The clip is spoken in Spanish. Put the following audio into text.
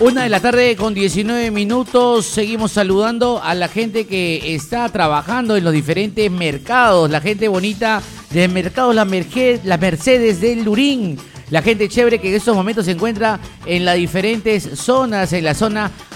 1 de la tarde con 19 minutos. Seguimos saludando a la gente que está trabajando en los diferentes mercados. La gente bonita del mercado Las Mercedes del Lurín. La gente chévere que en estos momentos se encuentra en las diferentes zonas, en la zona